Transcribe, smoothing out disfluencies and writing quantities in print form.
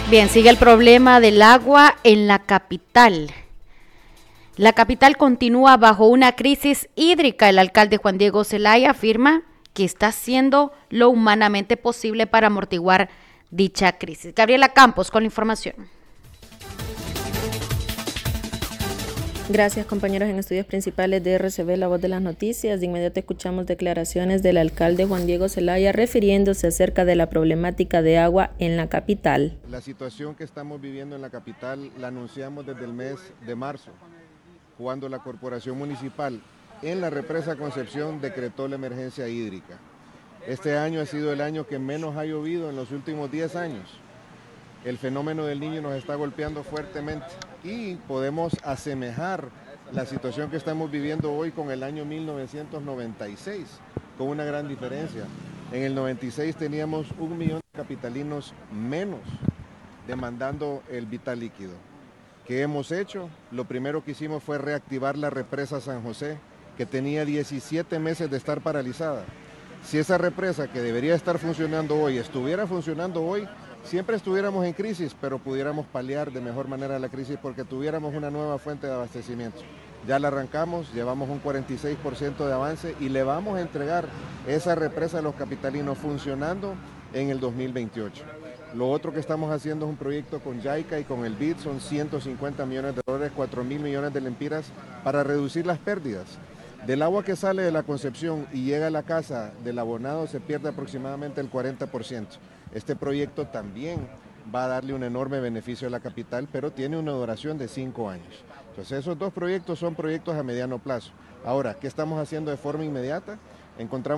Bien, sigue el problema del agua en la capital. La capital continúa bajo una crisis hídrica. El alcalde Juan Diego Zelaya afirma que está haciendo lo humanamente posible para amortiguar dicha crisis. Gabriela Campos con la información. Gracias, compañeros. En estudios principales de RCB, La Voz de las Noticias, de inmediato escuchamos declaraciones del alcalde Juan Diego Zelaya refiriéndose acerca de la problemática de agua en la capital. La situación que estamos viviendo en la capital la anunciamos desde el mes de marzo, cuando la Corporación Municipal en la represa Concepción decretó la emergencia hídrica. Este año ha sido el año que menos ha llovido en los últimos 10 años. El fenómeno del Niño nos está golpeando fuertemente y podemos asemejar la situación que estamos viviendo hoy con el año 1996, con una gran diferencia. En el 96 teníamos 1 millón de capitalinos menos demandando el vital líquido. ¿Qué hemos hecho? Lo primero que hicimos fue reactivar la represa San José, que tenía 17 meses de estar paralizada. Si esa represa que debería estar funcionando hoy estuviera funcionando hoy, siempre estuviéramos en crisis, pero pudiéramos paliar de mejor manera la crisis porque tuviéramos una nueva fuente de abastecimiento. Ya la arrancamos, llevamos un 46% de avance y le vamos a entregar esa represa a los capitalinos funcionando en el 2028. Lo otro que estamos haciendo es un proyecto con JICA y con el BID, son 150 millones de dólares, 4.000 millones de lempiras para reducir las pérdidas. Del agua que sale de la Concepción y llega a la casa del abonado se pierde aproximadamente el 40%. Este proyecto también va a darle un enorme beneficio a la capital, pero tiene una duración de 5 años. Entonces esos dos proyectos son proyectos a mediano plazo. Ahora, ¿qué estamos haciendo de forma inmediata? Encontramos